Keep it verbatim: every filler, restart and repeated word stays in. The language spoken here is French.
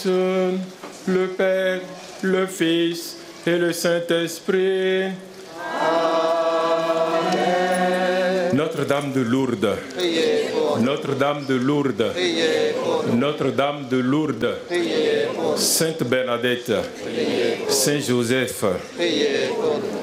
personne, le Père, le Fils et le Saint-Esprit. Amen. Notre-Dame de Lourdes. Notre-Dame de Lourdes. Notre-Dame de Lourdes. Sainte Bernadette. Saint Joseph.